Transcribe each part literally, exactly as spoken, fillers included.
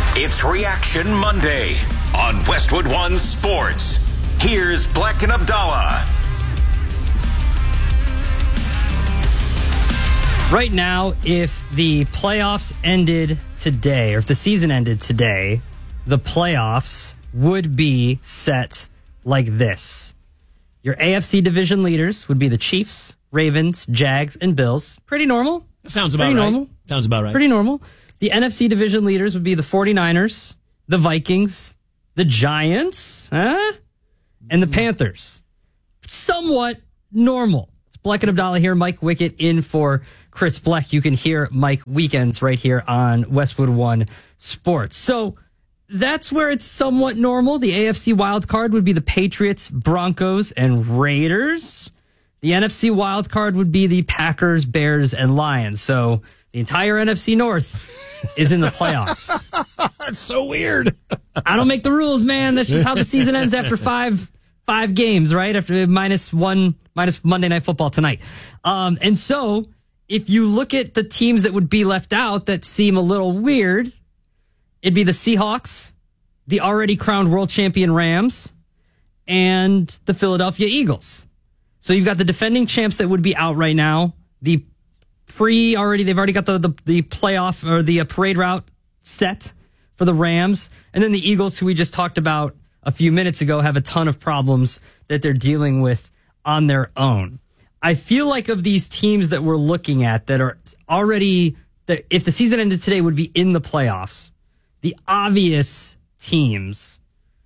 It's Reaction Monday on Westwood One Sports. Here's Black and Abdallah. Right now, if the playoffs ended today, or if the season ended today, the playoffs would be set like this. Your A F C division leaders would be the Chiefs, Ravens, Jags, and Bills. Pretty normal. Sounds about Pretty right. normal. Sounds about right. Pretty normal. The N F C division leaders would be the 49ers, the Vikings, the Giants, huh? and the Panthers. Somewhat normal. It's Black and Abdallah here. Mike Wickett in for Chris Bleck. You can hear Mike weekends right here on Westwood One Sports. So that's where it's somewhat normal. The A F C wild card would be the Patriots, Broncos, and Raiders. The N F C wild card would be the Packers, Bears, and Lions. So the entire N F C North is in the playoffs. That's so weird. I don't make the rules, man. That's just how the season ends after five five games, right? After minus one, minus Monday Night Football tonight. Um, and so if you look at the teams that would be left out that seem a little weird, it'd be the Seahawks, the already crowned world champion Rams, and the Philadelphia Eagles. So you've got the defending champs that would be out right now. The pre already, they've already got the, the, the playoff or the uh, parade route set for the Rams. And then the Eagles, who we just talked about a few minutes ago, have a ton of problems that they're dealing with on their own. I feel like of these teams that we're looking at that are already, that if the season ended today would be in the playoffs, the obvious teams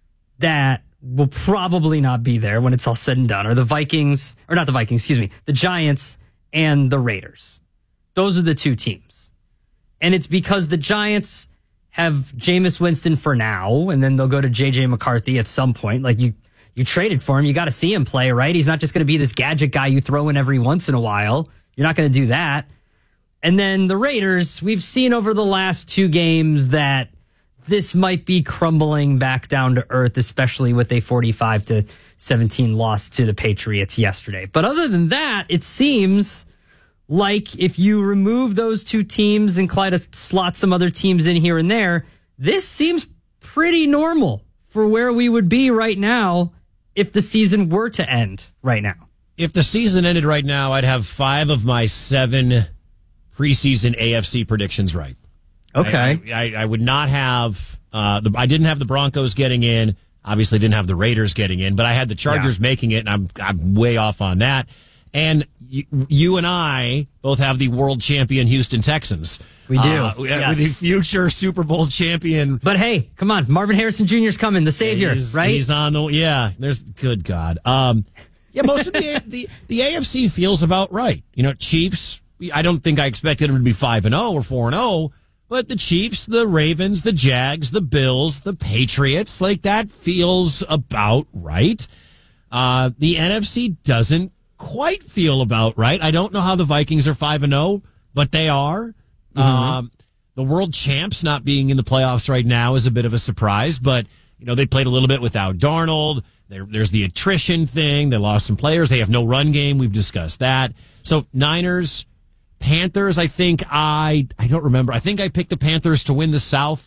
that will probably not be there when it's all said and done are the Vikings, or not the Vikings, excuse me, the Giants and the Raiders. Those are the two teams. And it's because the Giants have Jameis Winston for now, and then they'll go to J J McCarthy at some point. Like, you, you traded for him. You got to see him play, right? He's not just going to be this gadget guy you throw in every once in a while. You're not going to do that. And then the Raiders, we've seen over the last two games that this might be crumbling back down to earth, especially with a forty-five to seventeen loss to the Patriots yesterday. But other than that, it seems like if you remove those two teams and try to slot some other teams in here and there, this seems pretty normal for where we would be right now if the season were to end right now. If the season ended right now, I'd have five of my seven preseason A F C predictions right. Okay. I, I, I would not have, uh, the, I didn't have the Broncos getting in. Obviously didn't have the Raiders getting in, but I had the Chargers yeah. making it, and I'm, I'm way off on that. And you, you and I both have the world champion Houston Texans. We do. Uh, yes. With the future Super Bowl champion. But hey, come on. Marvin Harrison Junior's coming, the savior, he's, right? He's on the, yeah, there's, good God. Um, yeah, most of the, the, the A F C feels about right. You know, Chiefs, I don't think I expected them to be five and oh or four and oh. But the Chiefs, the Ravens, the Jags, the Bills, the Patriots, like that feels about right. Uh, the N F C doesn't quite feel about right. I don't know how the Vikings are five and oh, but they are. Mm-hmm. Um, the world champs not being in the playoffs right now is a bit of a surprise, but you know, they played a little bit without Darnold. There, there's the attrition thing. They lost some players. They have no run game. We've discussed that. So Niners, Panthers, I think I, I don't remember. I think I picked the Panthers to win the South.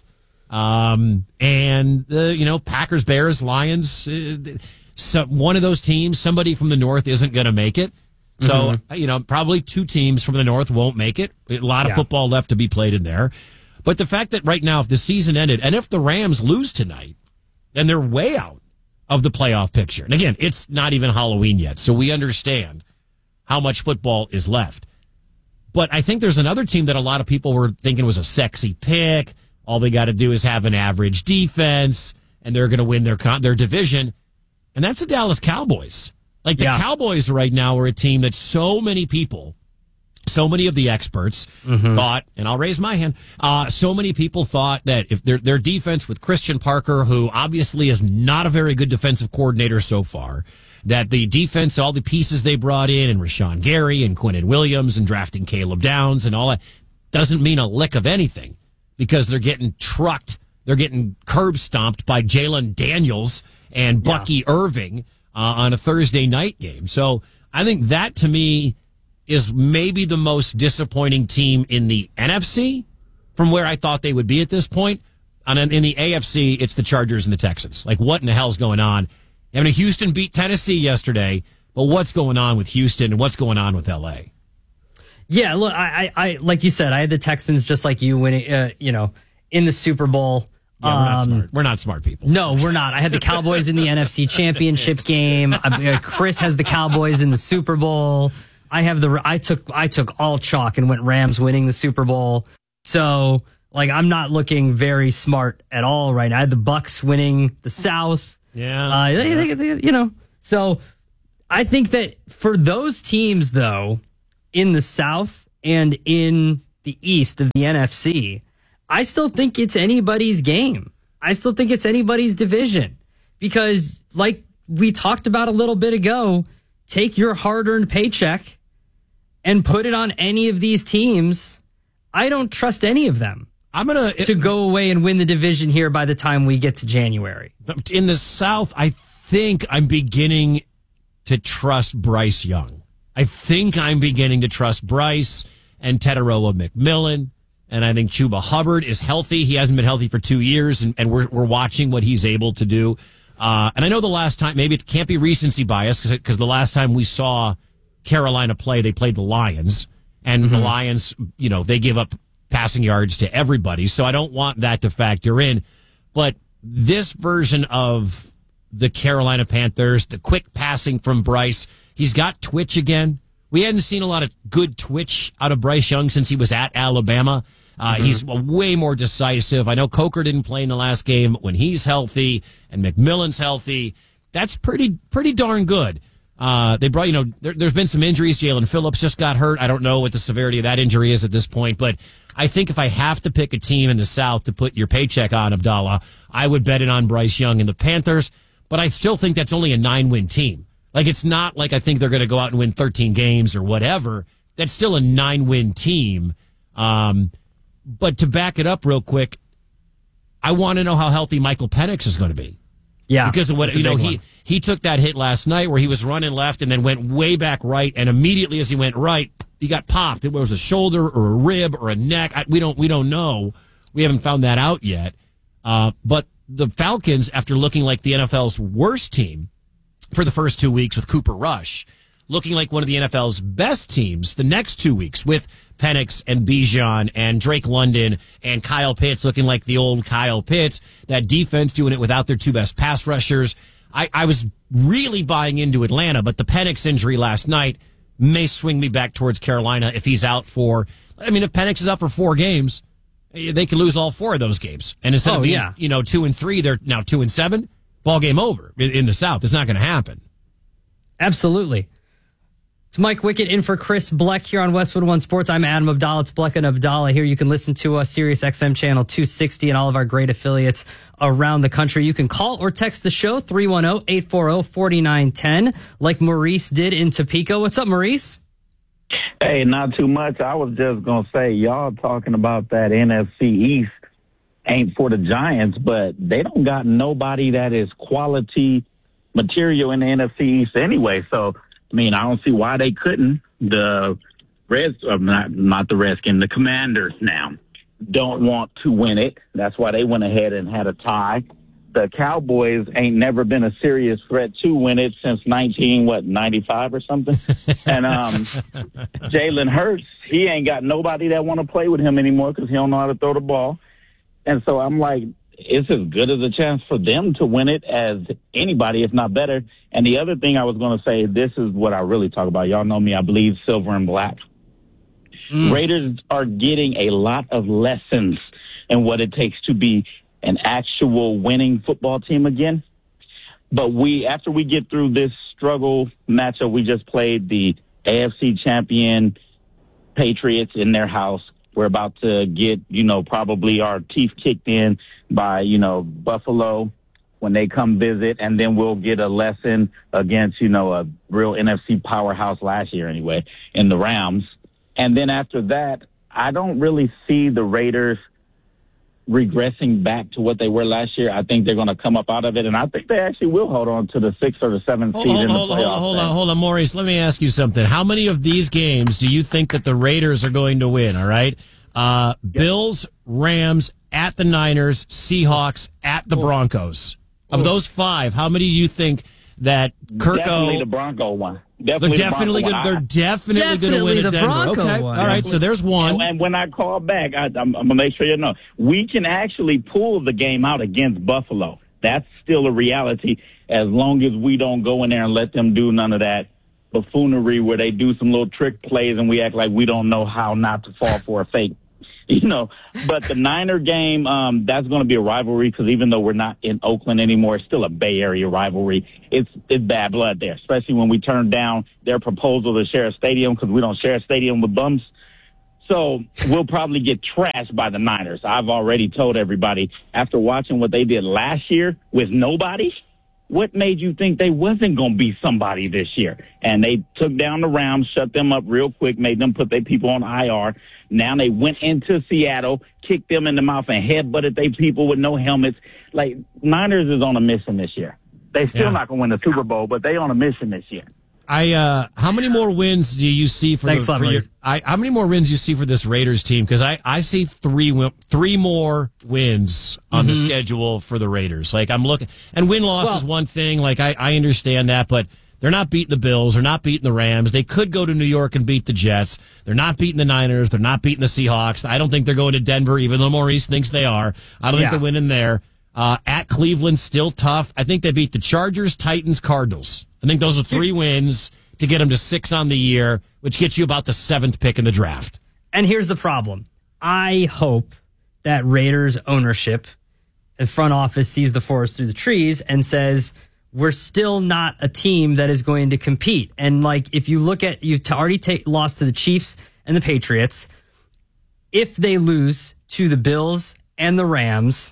Um, and the, you know, Packers, Bears, Lions, uh, so one of those teams, somebody from the North isn't going to make it. So, mm-hmm. you know, probably two teams from the North won't make it. A lot of yeah. football left to be played in there. But the fact that right now, if the season ended, and if the Rams lose tonight, then they're way out of the playoff picture. And again, it's not even Halloween yet, so we understand how much football is left. But I think there's another team that a lot of people were thinking was a sexy pick. All they got to do is have an average defense, and they're going to win their con- their division. And that's the Dallas Cowboys. Like, the yeah. Cowboys right now are a team that so many people, so many of the experts mm-hmm. thought, and I'll raise my hand, uh, so many people thought that if their their defense with Christian Parker, who obviously is not a very good defensive coordinator so far, that the defense, all the pieces they brought in, and Rashawn Gary and Quinnen Williams and drafting Caleb Downs and all that, doesn't mean a lick of anything because they're getting trucked. They're getting curb stomped by Jalen Daniels and Bucky yeah. Irving uh, on a Thursday night game. So I think that, to me, is maybe the most disappointing team in the N F C from where I thought they would be at this point. on an, in the A F C, it's the Chargers and the Texans. Like, what in the hell's going on? I mean, Houston beat Tennessee yesterday, but what's going on with Houston and what's going on with L A? Yeah, look, I, I, I like you said, I had the Texans just like you winning, uh, you know, in the Super Bowl. Yeah, we're not um, smart. We're not smart people. No, we're not. I had the Cowboys in the N F C Championship game. Uh, Chris has the Cowboys in the Super Bowl. I have the. I took. I took all chalk and went Rams winning the Super Bowl. So, like, I'm not looking very smart at all right now. I had the Bucks winning the South. Yeah, uh, they, they, they, you know. So, I think that for those teams, though, in the South and in the East of the N F C, I still think it's anybody's game. I still think it's anybody's division because, like we talked about a little bit ago, take your hard-earned paycheck and put it on any of these teams. I don't trust any of them. I'm gonna to go away and win the division here by the time we get to January. In the South, I think I'm beginning to trust Bryce Young. I think I'm beginning to trust Bryce and Tetaroa McMillan. And I think Chuba Hubbard is healthy. He hasn't been healthy for two years, and, and we're we're watching what he's able to do. Uh, and I know the last time, maybe it can't be recency bias, because the last time we saw Carolina play, they played the Lions. And mm-hmm. the Lions, you know, they give up passing yards to everybody. So I don't want that to factor in. But this version of the Carolina Panthers, the quick passing from Bryce, he's got twitch again. We hadn't seen a lot of good twitch out of Bryce Young since he was at Alabama. Uh, mm-hmm. He's way more decisive. I know Coker didn't play in the last game. When he's healthy and McMillan's healthy, that's pretty pretty darn good. Uh, they brought, you know, there, there's been some injuries. Jalen Phillips just got hurt. I don't know what the severity of that injury is at this point, but I think if I have to pick a team in the South to put your paycheck on, Abdallah, I would bet it on Bryce Young and the Panthers, but I still think that's only a nine-win team. Like, it's not like I think they're going to go out and win thirteen games or whatever. That's still a nine-win team. Um, but to back it up real quick, I want to know how healthy Michael Penix is going to be. Yeah. Because of what, you know, he, he took that hit last night where he was running left and then went way back right. And immediately as he went right, he got popped. It was a shoulder or a rib or a neck. I, we don't, we don't know. We haven't found that out yet. Uh, but the Falcons, after looking like the N F L's worst team for the first two weeks with Cooper Rush, looking like one of the N F L's best teams the next two weeks with Penix and Bijan and Drake London and Kyle Pitts looking like the old Kyle Pitts. That defense doing it without their two best pass rushers. I, I was really buying into Atlanta, but the Penix injury last night may swing me back towards Carolina if he's out for, I mean, if Penix is out for four games, they could lose all four of those games. And instead oh, of being, yeah. you know, two and three, they're now two and seven. Ball game over in, in the South. It's not going to happen. Absolutely. It's Mike Wickett in for Chris Bleck here on Westwood One Sports. I'm Adam Abdallah. It's Bleck and Abdallah here. You can listen to us, Sirius X M channel two sixty and all of our great affiliates around the country. You can call or text the show, three one zero, eight four zero, four nine one zero, like Maurice did in Topeka. What's up, Maurice? Hey, not too much. I was just going to say, y'all talking about that N F C East ain't for the Giants, but they don't got nobody that is quality material in the N F C East anyway. So, I mean, I don't see why they couldn't. The Reds, uh, not, not the Redskins, the Commanders now don't want to win it. That's why they went ahead and had a tie. The Cowboys ain't never been a serious threat to win it since nineteen, what, ninety-five or something? And um, Jalen Hurts, he ain't got nobody that want to play with him anymore because he don't know how to throw the ball. And so I'm like, it's as good as a chance for them to win it as anybody, if not better. And the other thing I was going to say, this is what I really talk about. Y'all know me, I believe silver and black. Mm. Raiders are getting a lot of lessons in what it takes to be an actual winning football team again. But we, after we get through this struggle matchup, we just played the A F C champion Patriots in their house. We're about to get, you know, probably our teeth kicked in by, you know, Buffalo when they come visit. And then we'll get a lesson against, you know, a real N F C powerhouse last year anyway in the Rams. And then after that, I don't really see the Raiders regressing back to what they were last year. I think they're going to come up out of it, and I think they actually will hold on to the sixth or the seventh seed in the hold, playoffs. Hold on, hold on, hold on, Maurice. Let me ask you something. How many of these games do you think that the Raiders are going to win, all right? Uh, Bills, Rams, at the Niners, Seahawks, at the Broncos. Of those five, how many do you think that Kirk Definitely O... the Bronco one. They're Definitely, definitely the gonna, Bronco they're one. definitely, Definitely going to win the at Denver. Bronco okay, one. all right. So there's one. And, and when I call back, I, I'm, I'm going to make sure you know, we can actually pull the game out against Buffalo. That's still a reality as long as we don't go in there and let them do none of that buffoonery where they do some little trick plays and we act like we don't know how not to fall for a fake. You know, but the Niner game, um, that's going to be a rivalry because even though we're not in Oakland anymore, it's still a Bay Area rivalry. It's it's bad blood there, especially when we turned down their proposal to share a stadium because we don't share a stadium with bums. So we'll probably get trashed by the Niners. I've already told everybody after watching what they did last year with nobody, what made you think they wasn't going to be somebody this year? And they took down the Rams, shut them up real quick, made them put their people on I R. Now they went into Seattle, kicked them in the mouth, and headbutted their people with no helmets. Like, Niners is on a mission this year. They still Yeah. not going to win the Super Bowl, but they on a mission this year. I uh, how many more wins do you see for, Thanks, the, for your, Lemonade. I, how many more wins do you see for this Raiders team? Because I, I see three wi- three more wins on Mm-hmm. the schedule for the Raiders. Like I'm looking, and win loss Well- is one thing. Like I, I understand that, but they're not beating the Bills. They're not beating the Rams. They could go to New York and beat the Jets. They're not beating the Niners. They're not beating the Seahawks. I don't think they're going to Denver, even though Maurice thinks they are. I don't Yeah. think they're winning there. Uh, at Cleveland, still tough. I think they beat the Chargers, Titans, Cardinals. I think those are three wins to get them to six on the year, which gets you about the seventh pick in the draft. And here's the problem. I hope that Raiders ownership and front office sees the forest through the trees and says, we're still not a team that is going to compete. And like, if you look at, you've already ta- lost to the Chiefs and the Patriots. If they lose to the Bills and the Rams,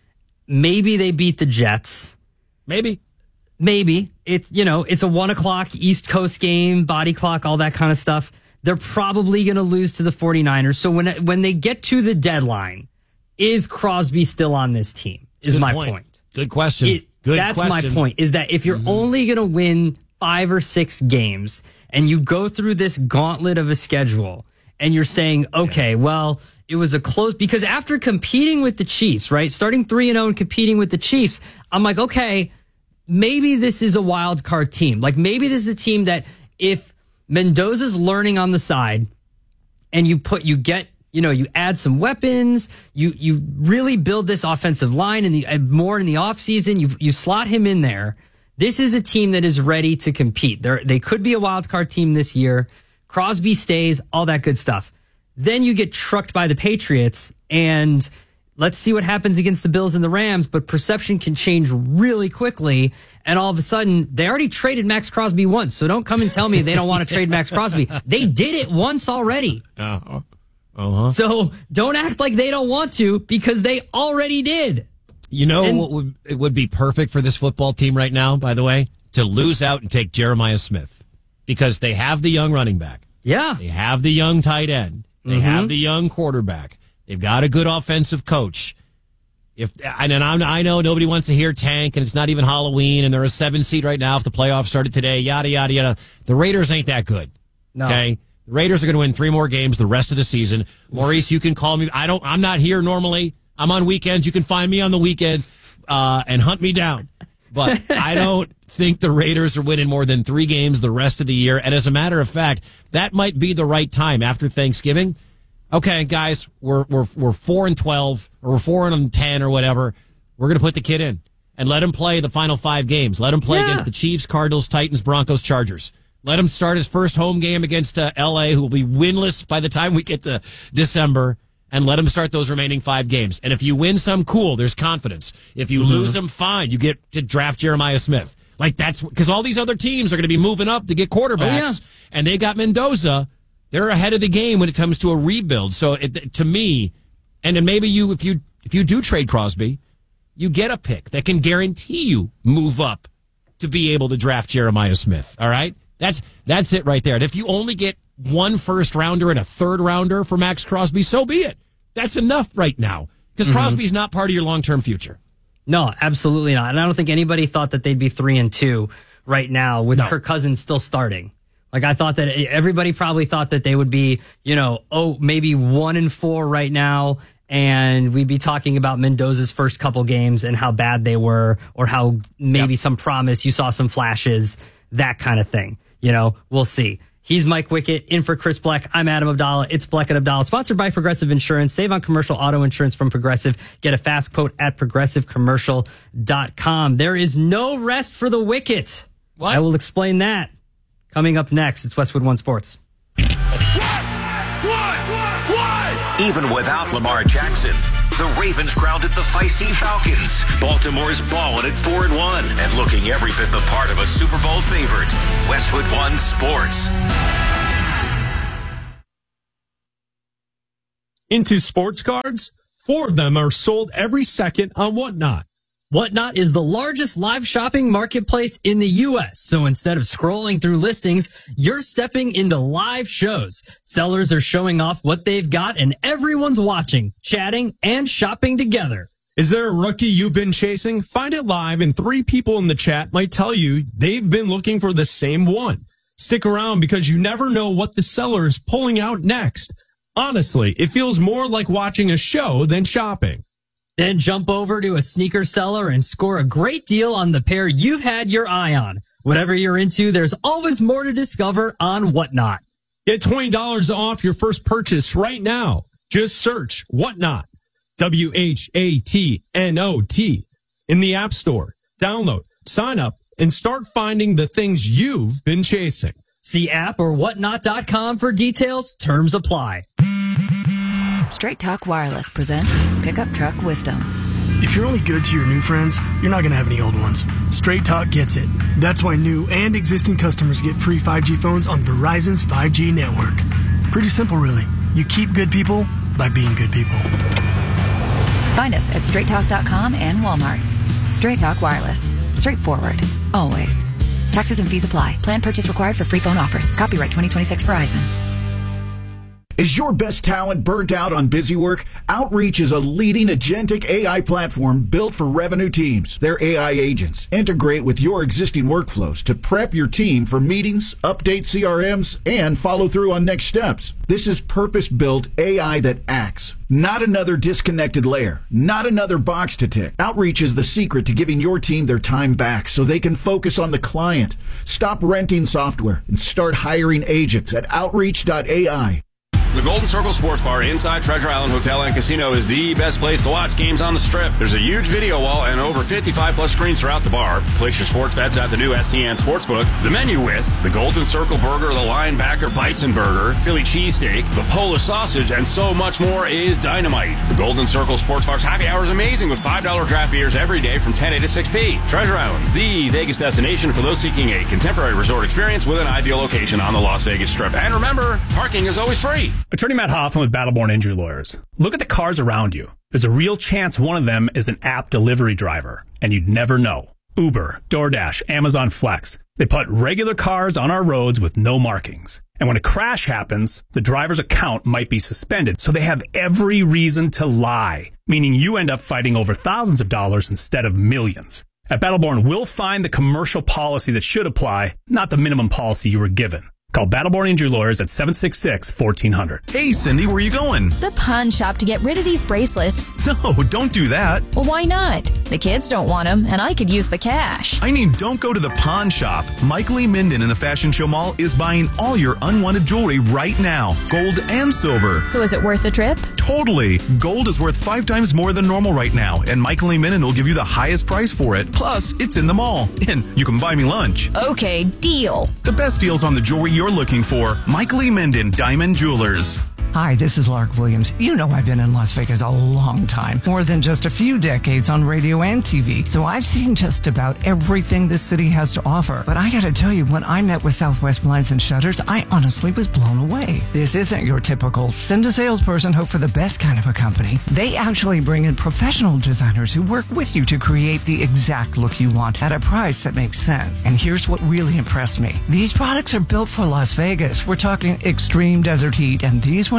maybe they beat the Jets. Maybe. Maybe it's, you know, it's a one o'clock East Coast game, body clock, all that kind of stuff. They're probably going to lose to the 49ers. So when, when they get to the deadline, is Crosby still on this team? Is Good my point. point. Good question. It, Good that's question. my point, is that if you're Mm-hmm. only going to win five or six games and you go through this gauntlet of a schedule and you're saying, okay, well, it was a close, because after competing with the Chiefs, right, starting three and oh and competing with the Chiefs, I'm like, okay, maybe this is a wild card team. Like maybe this is a team that if Mendoza's learning on the side and you put, you get, you know, you add some weapons, you you really build this offensive line and the and more in the offseason, you you slot him in there. This is a team that is ready to compete. They they could be a wild card team this year. Crosby stays, all that good stuff. Then you get trucked by the Patriots, and let's see what happens against the Bills and the Rams, but perception can change really quickly, and all of a sudden, they already traded Max Crosby once, so don't come and tell me they don't want to trade Max Crosby. They did it once already. Uh-huh. Uh-huh. So don't act like they don't want to, because they already did. You know And- what would it would be perfect for this football team right now, by the way? To lose out and take Jeremiah Smith. Because they have the young running back. Yeah. They have the young tight end. They Mhm. have the young quarterback. They've got a good offensive coach. If and then I'm, I know nobody wants to hear tank, and it's not even Halloween, and they're a seven seed right now if the playoffs started today, yada, yada, yada. The Raiders ain't that good. No. Okay? The Raiders are going to win three more games the rest of the season. Maurice, you can call me. I don't, I'm not here normally. I'm on weekends. You can find me on the weekends, uh, and hunt me down. But I don't think the Raiders are winning more than three games the rest of the year. And as a matter of fact, that might be the right time after Thanksgiving. Okay, guys, we're, we're, we're four and twelve, or we're four and ten or whatever. We're going to put the kid in and let him play the final five games. Let him play Yeah. against the Chiefs, Cardinals, Titans, Broncos, Chargers. Let him start his first home game against uh, L A, who will be winless by the time we get to December, and let him start those remaining five games. And if you win some, cool, there's confidence. If you Mm-hmm. lose them, fine, you get to draft Jeremiah Smith. Like that's because all these other teams are going to be moving up to get quarterbacks, Oh, yeah. and they got Mendoza. They're ahead of the game when it comes to a rebuild. So it, to me, and then maybe you, if you if you do trade Crosby, you get a pick that can guarantee you move up to be able to draft Jeremiah Smith. All right. That's that's it right there. And if you only get one first rounder and a third rounder for Max Crosby, so be it. That's enough right now because Mm-hmm. Crosby's not part of your long term future. No, absolutely not. And I don't think anybody thought that they'd be three and two right now with No. Kirk Cousins still starting. Like I thought that everybody probably thought that they would be, you know, oh, maybe one and four right now and we'd be talking about Mendoza's first couple games and how bad they were, or how maybe yep. some promise, you saw some flashes, that kind of thing. You know, we'll see. He's Mike Wickett, in for Chris Bleck. I'm Adam Abdallah. It's Bleck and Abdallah, sponsored by Progressive Insurance. Save on commercial auto insurance from Progressive. Get a fast quote at progressive commercial dot com. There is no rest for the Wicket. What? I will explain that coming up next. It's Westwood One Sports. What? What? What? Even without Lamar Jackson, the Ravens grounded the feisty Falcons. Baltimore's balling at four and one and looking every bit the part of a Super Bowl favorite. Westwood One Sports. Into sports cards, four of them are sold every second on Whatnot. Whatnot is the largest live shopping marketplace in the U S. So instead of scrolling through listings, you're stepping into live shows. Sellers are showing off what they've got and everyone's watching, chatting, and shopping together. Is there a rookie you've been chasing? Find it live and three people in the chat might tell you they've been looking for the same one. Stick around because you never know what the seller is pulling out next. Honestly, it feels more like watching a show than shopping. Then jump over to a sneaker seller and score a great deal on the pair you've had your eye on. Whatever you're into, there's always more to discover on Whatnot. Get twenty dollars off your first purchase right now. Just search Whatnot, W H A T N O T, in the App Store. Download, sign up, and start finding the things you've been chasing. See app or whatnot dot com for details. Terms apply. Straight Talk Wireless presents Pickup Truck Wisdom. If you're only good to your new friends, you're not going to have any old ones. Straight Talk gets it. That's why new and existing customers get free five G phones on Verizon's five G network. Pretty simple, really. You keep good people by being good people. Find us at straight talk dot com and Walmart. Straight Talk Wireless. Straightforward. Always. Taxes and fees apply. Plan purchase required for free phone offers. Copyright twenty twenty-six Verizon. Is your best talent burnt out on busy work? Outreach is a leading agentic A I platform built for revenue teams. Their A I agents integrate with your existing workflows to prep your team for meetings, update C R Ms, and follow through on next steps. This is purpose-built A I that acts. Not another disconnected layer. Not another box to tick. Outreach is the secret to giving your team their time back so they can focus on the client. Stop renting software and start hiring agents at outreach dot A I. The Golden Circle Sports Bar inside Treasure Island Hotel and Casino is the best place to watch games on the Strip. There's a huge video wall and over fifty-five plus screens throughout the bar. Place your sports bets at the new S T N Sportsbook. The menu with the Golden Circle Burger, the Linebacker Bison Burger, Philly Cheesesteak, the Polish Sausage, and so much more is dynamite. The Golden Circle Sports Bar's happy hour is amazing with five dollar draft beers every day from ten a to six p. Treasure Island, the Vegas destination for those seeking a contemporary resort experience with an ideal location on the Las Vegas Strip. And remember, parking is always free. Attorney Matt Hoffman with Battleborn Injury Lawyers. Look at the cars around you. There's a real chance one of them is an app delivery driver, and you'd never know. Uber, DoorDash, Amazon Flex. They put regular cars on our roads with no markings. And when a crash happens, the driver's account might be suspended, so they have every reason to lie, meaning you end up fighting over thousands of dollars instead of millions. At Battleborn, we'll find the commercial policy that should apply, not the minimum policy you were given. Call Battleborn Injury Lawyers at seven six six, fourteen hundred. Hey, Cindy, where are you going? The pawn shop to get rid of these bracelets. No, don't do that. Well, why not? The kids don't want them, and I could use the cash. I mean, don't go to the pawn shop. Mike Lee Minden in the Fashion Show Mall is buying all your unwanted jewelry right now, gold and silver. So is it worth the trip? Totally. Gold is worth five times more than normal right now, and Mike Lee Minden will give you the highest price for it. Plus, it's in the mall, and you can buy me lunch. Okay, deal. The best deals on the jewelry you're looking for. Mike Lee Minden, Diamond Jewelers. Hi, this is Lark Williams. You know I've been in Las Vegas a long time, more than just a few decades on radio and T V. So I've seen just about everything this city has to offer. But I gotta tell you, when I met with Southwest Blinds and Shutters, I honestly was blown away. This isn't your typical send a salesperson, hope for the best kind of a company. They actually bring in professional designers who work with you to create the exact look you want at a price that makes sense. And here's what really impressed me. These products are built for Las Vegas. We're talking extreme desert heat, and these windows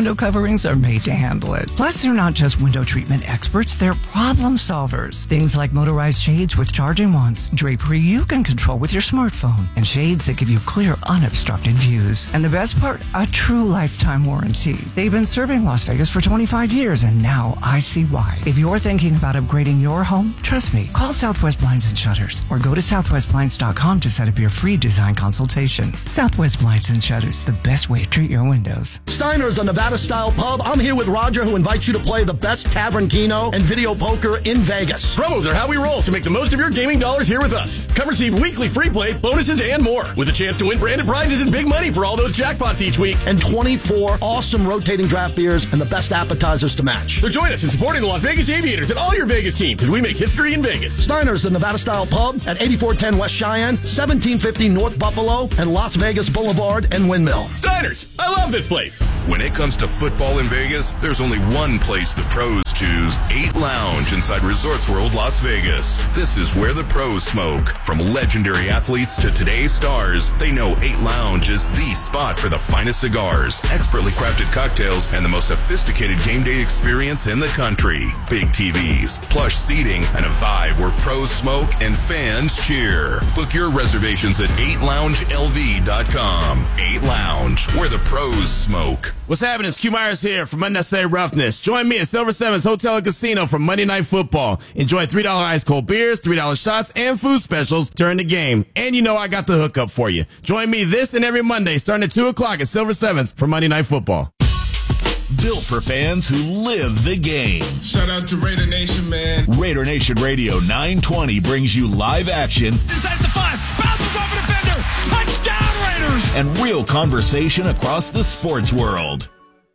window coverings are made to handle it. Plus, they're not just window treatment experts, they're problem solvers. Things like motorized shades with charging wands, drapery you can control with your smartphone, and shades that give you clear, unobstructed views. And the best part, a true lifetime warranty. They've been serving Las Vegas for twenty-five years, and now I see why. If you're thinking about upgrading your home, trust me, call Southwest Blinds and Shutters or go to southwest blinds dot com to set up your free design consultation. Southwest Blinds and Shutters, the best way to treat your windows. Steiner's a Nevada-style pub. I'm here with Roger, who invites you to play the best tavern keno and video poker in Vegas. Promos are how we roll, so make the most of your gaming dollars here with us. Come receive weekly free play, bonuses, and more, with a chance to win branded prizes and big money for all those jackpots each week. And twenty-four awesome rotating draft beers and the best appetizers to match. So join us in supporting the Las Vegas Aviators and all your Vegas teams, as we make history in Vegas. Steiner's, the Nevada-style pub at eighty-four ten West Cheyenne, seventeen fifty North Buffalo, and Las Vegas Boulevard and Windmill. Steiner's, I love this place. When it comes to football in Vegas, there's only one place the pros choose. eight Lounge inside Resorts World Las Vegas. This is where the pros smoke. From legendary athletes to today's stars, they know eight Lounge is the spot for the finest cigars, expertly crafted cocktails, and the most sophisticated game day experience in the country. Big T Vs, plush seating, and a vibe where pros smoke and fans cheer. Book your reservations at eight lounge L V dot com. eight Lounge, where the pros smoke. What's happening? It's Q Myers here from Unnecessary Roughness. Join me at Silver Sevens Hotel and Casino for Monday Night Football. Enjoy three dollar ice cold beers, three dollar shots, and food specials during the game. And you know I got the hookup for you. Join me this and every Monday starting at two o'clock at Silver Sevens for Monday Night Football. Built for fans who live the game. Shout out to Raider Nation, man. Raider Nation Radio nine twenty brings you live action. Inside the five, bounces off a defender, touchdown Raiders! And real conversation across the sports world.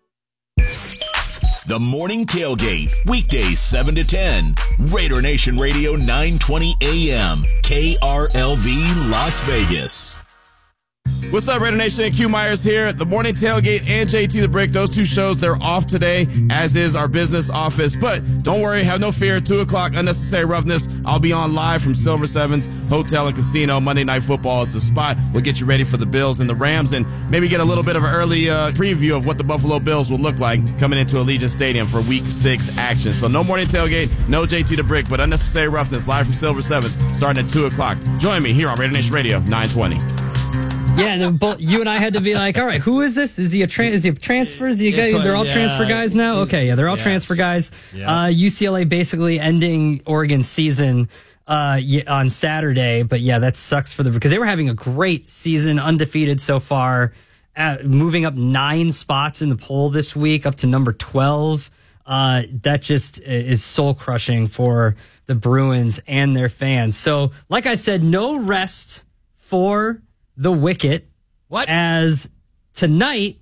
The Morning Tailgate, weekdays seven to ten. Raider Nation Radio nine twenty A M, K R L V Las Vegas. What's up, Raider Nation? Q Myers here. The Morning Tailgate and J T the Brick, those two shows, they're off today, as is our business office. But don't worry, have no fear. two o'clock, Unnecessary Roughness. I'll be on live from Silver Sevens Hotel and Casino. Monday Night Football is the spot. We'll get you ready for the Bills and the Rams and maybe get a little bit of an early uh, preview of what the Buffalo Bills will look like coming into Allegiant Stadium for Week six action. So no Morning Tailgate, no J T the Brick, but Unnecessary Roughness live from Silver Sevens starting at two o'clock. Join me here on Raider Nation Radio nine twenty. Yeah, and then both, you and I had to be like, all right, who is this? Is he a tra- is he a transfer? Is he a guy? They're all yeah. transfer guys now? Okay, yeah, they're all yes. transfer guys. Yeah. Uh, U C L A basically ending Oregon's season uh, on Saturday. But yeah, that sucks for them because they were having a great season, undefeated so far, uh, moving up nine spots in the poll this week, up to number twelve. Uh, that just is soul crushing for the Bruins and their fans. So, like I said, no rest for the Wicket. What? As tonight,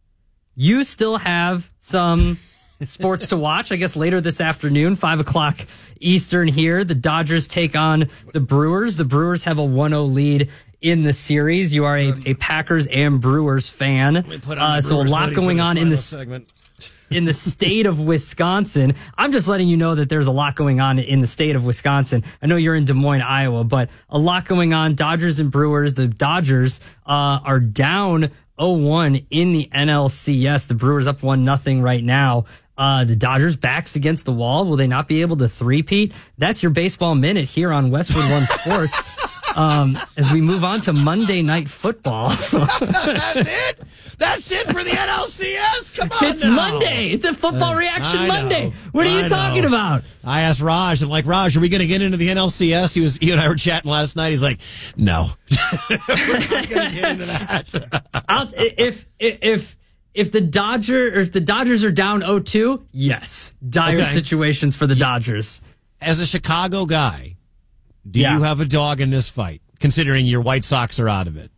you still have some sports to watch. I guess later this afternoon, five o'clock Eastern here, the Dodgers take on the Brewers. The Brewers have a one oh lead in the series. You are a, a Packers and Brewers fan. Uh, so a lot going on in this segment. In the state of Wisconsin. I'm just letting you know that there's a lot going on in the state of Wisconsin. I know you're in Des Moines, Iowa, but a lot going on. Dodgers and Brewers. The Dodgers uh, are down oh one in the N L C S. The Brewers up one nothing right now. Uh, the Dodgers backs against the wall. Will they not be able to three-peat? That's your baseball minute here on Westwood One Sports. Um, as we move on to Monday Night Football. That's it? That's it for the N L C S? Come on It's now. Monday. It's a football uh, reaction I Monday. Know. What are I you talking know. about? I asked Raj. I'm like, Raj, are we going to get into the N L C S? He was, he and I were chatting last night. He's like, no. We're not going to get into that. I'll, if, if, if the Dodger, or if the Dodgers are down oh two, yes. Dire okay. situations for the Dodgers. As a Chicago guy, do yeah. you have a dog in this fight, considering your White Sox are out of it?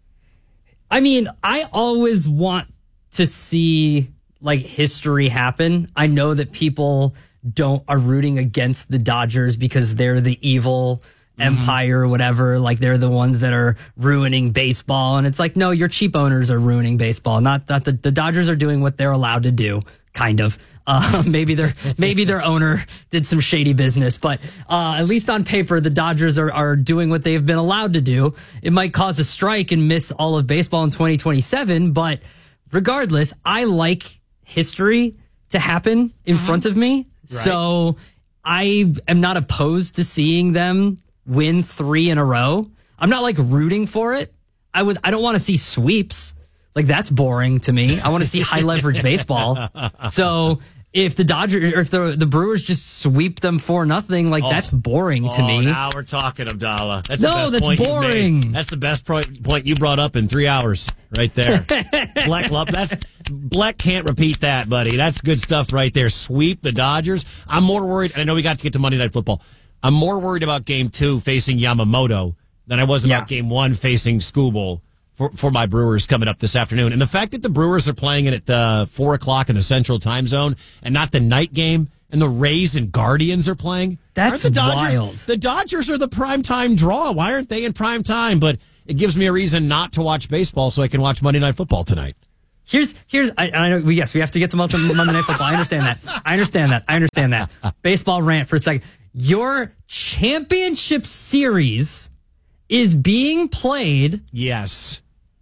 I mean, I always want to see like history happen. I know that people don't are rooting against the Dodgers because they're the evil mm-hmm. empire or whatever. Like they're the ones that are ruining baseball. And it's like, no, your cheap owners are ruining baseball. Not that the, the Dodgers are doing what they're allowed to do, kind of. Uh, maybe their maybe their owner did some shady business, but uh, at least on paper, the Dodgers are, are doing what they've been allowed to do. It might cause a strike and miss all of baseball in twenty twenty-seven, but regardless, I like history to happen in Mm-hmm. front of me. Right. So I am not opposed to seeing them win three in a row. I'm not like rooting for it. I would. I don't want to see sweeps. Like that's boring to me. I want to see high leverage baseball. So if the Dodgers or if the the Brewers just sweep them for nothing, like oh. that's boring to oh, me. Now we're talking, Abdallah. That's no, the best that's point boring. You've made. That's the best point you brought up in three hours, right there. Bleck, love, that's Bleck can't repeat that, buddy. That's good stuff right there. Sweep the Dodgers. I'm more worried. And I know we got to get to Monday Night Football. I'm more worried about Game Two facing Yamamoto than I was about yeah. Game One facing Skubal. For, for my Brewers coming up this afternoon. And the fact that the Brewers are playing it at uh, four o'clock in the Central Time Zone and not the night game, and the Rays and Guardians are playing. That's the Dodgers, wild. The Dodgers are the primetime draw. Why aren't they in prime time? But it gives me a reason not to watch baseball so I can watch Monday Night Football tonight. Here's, here's, I, I know, yes, we have to get to Monday Night Football. I understand that. I understand that. I understand that. Baseball rant for a second. Your championship series is being played. Yes.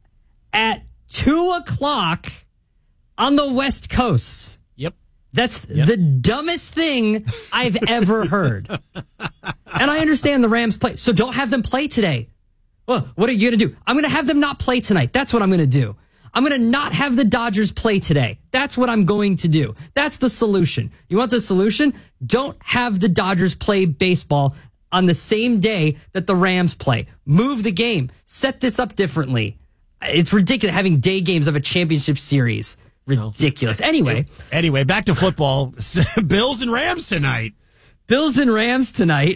At two o'clock on the West Coast. Yep. That's yep. the dumbest thing I've ever heard. And I understand the Rams play, so don't have them play today. Well, what are you going to do? I'm going to have them not play tonight. That's what I'm going to do. I'm going to not have the Dodgers play today. That's what I'm going to do. That's the solution. You want the solution? Don't have the Dodgers play baseball on the same day that the Rams play. Move the game. Set this up differently. It's ridiculous having day games of a championship series. Ridiculous. Anyway. Anyway, back to football. Bills and Rams tonight. Bills and Rams tonight.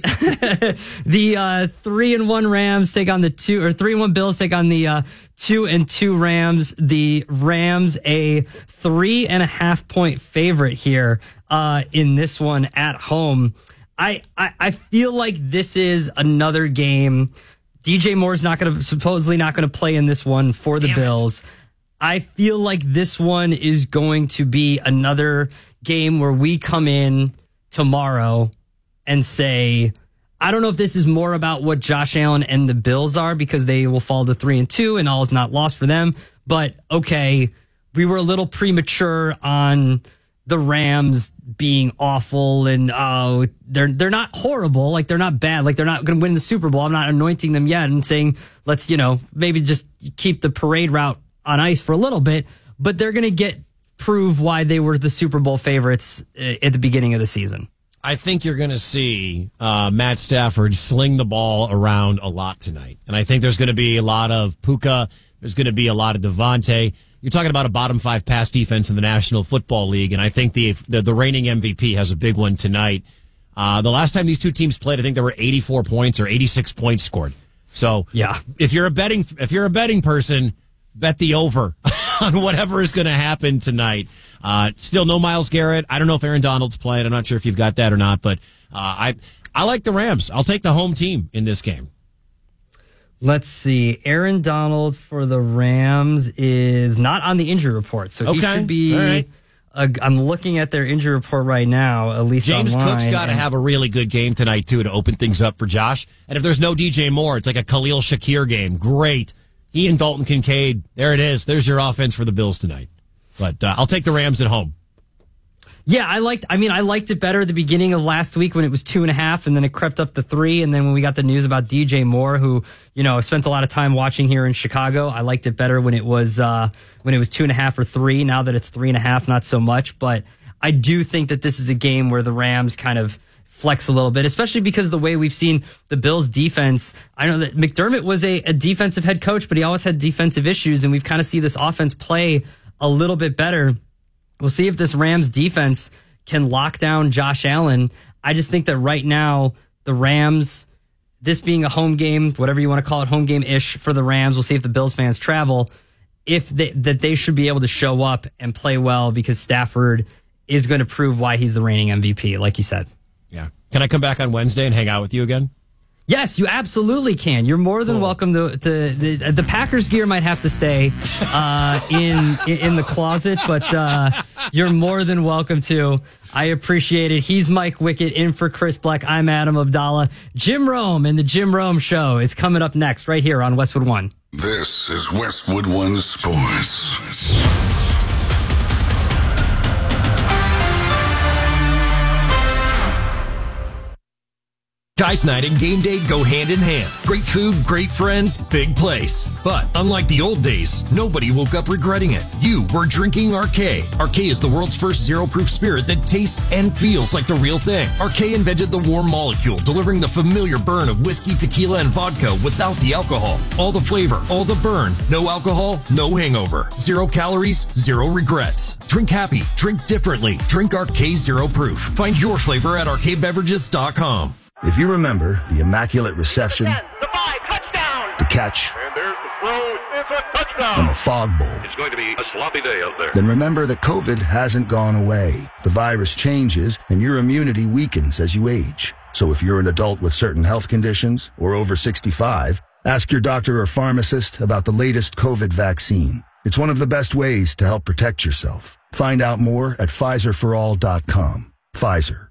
the uh, three and one Rams take on the two, or three and one Bills take on the uh, two and two Rams. The Rams a three and a half point favorite here uh, in this one at home. I, I I feel like this is another game. D J Moore's not going to supposedly not going to play in this one for the Damn Bills. It. I feel like this one is going to be another game where we come in tomorrow and say, I don't know if this is more about what Josh Allen and the Bills are because they will fall to three and two and all is not lost for them. But okay, we were a little premature on the Rams being awful and oh, they're they're not horrible, like they're not bad, like they're not going to win the Super Bowl. I'm not anointing them yet and saying let's you know maybe just keep the parade route on ice for a little bit, but they're going to get prove why they were the Super Bowl favorites at the beginning of the season. I think you're going to see uh, Matt Stafford sling the ball around a lot tonight, and I think there's going to be a lot of Puka. There's going to be a lot of Devontae. You're talking about a bottom five pass defense in the National Football League, and I think the the, the reigning M V P has a big one tonight. Uh, the last time these two teams played, I think there were eighty-four points or eighty-six points scored. So, yeah, if you're a betting if you're a betting person, bet the over on whatever is going to happen tonight. Uh, still no Myles Garrett. I don't know if Aaron Donald's playing. I'm not sure if you've got that or not, but uh, I I like the Rams. I'll take the home team in this game. Let's see. Aaron Donald for the Rams is not on the injury report, so he okay. should be. All right. Uh, I'm looking at their injury report right now, at least James online. Cook's got to have a really good game tonight, too, to open things up for Josh. And if there's no D J Moore, it's like a Khalil Shakir game. Great. He and Dalton Kincaid. There it is. There's your offense for the Bills tonight. But uh, I'll take the Rams at home. Yeah, I liked. I mean, I liked it better at the beginning of last week when it was two and a half, and then it crept up to three. And then when we got the news about D J Moore, who you know spent a lot of time watching here in Chicago, I liked it better when it was uh, when it was two and a half or three. Now that it's three and a half, not so much. But I do think that this is a game where the Rams kind of flex a little bit, especially because the way we've seen the Bills defense. I know that McDermott was a, a defensive head coach, but he always had defensive issues, and we've kind of see this offense play a little bit better. We'll see if this Rams defense can lock down Josh Allen. I just think that right now, the Rams, this being a home game, whatever you want to call it, home game-ish for the Rams, we'll see if the Bills fans travel, if they, that they should be able to show up and play well because Stafford is going to prove why he's the reigning M V P, like you said. Yeah. Can I come back on Wednesday and hang out with you again? Yes, you absolutely can. You're more than cool. welcome to, to the the Packers gear might have to stay uh, in in the closet, but uh, you're more than welcome to. I appreciate it. He's Mike Wickett in for Chris Bleck. I'm Adam Abdallah. Jim Rome and the Jim Rome Show is coming up next right here on Westwood One. This is Westwood One Sports. Franchise night and game day go hand in hand. Great food, great friends, big place. But unlike the old days, nobody woke up regretting it. You were drinking Arcade. Arcade is the world's first zero-proof spirit that tastes and feels like the real thing. Arcade invented the warm molecule, delivering the familiar burn of whiskey, tequila, and vodka without the alcohol. All the flavor, all the burn. No alcohol, no hangover. Zero calories, zero regrets. Drink happy, drink differently. Drink Arcade Zero Proof. Find your flavor at arcade beverages dot com. If you remember the immaculate reception, The five, touchdown. the catch, And there's the throw. It's a touchdown. and the fog bowl, It's going to be a sloppy day out there. then remember that COVID hasn't gone away. The virus changes and your immunity weakens as you age. So if you're an adult with certain health conditions or over sixty-five, ask your doctor or pharmacist about the latest COVID vaccine. It's one of the best ways to help protect yourself. Find out more at Pfizer for all dot com. Pfizer.